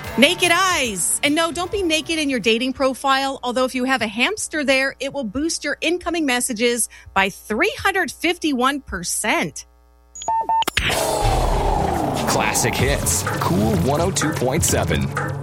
Naked eyes. And no, don't be naked in your dating profile. Although if you have a hamster there, it will boost your incoming messages by 351%. Classic hits. Cool 102.7.